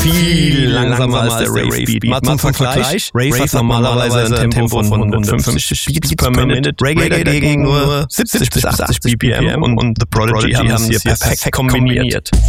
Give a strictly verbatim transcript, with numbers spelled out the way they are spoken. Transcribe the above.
viel langsamer als der Rave-Beat. Mal zum Vergleich, Rave hat normalerweise ein Tempo von hundertfünfzig Beats per Minute, Reggae dagegen nur siebzig bis achtzig B P M und The Prodigy haben es hier perfekt kombiniert.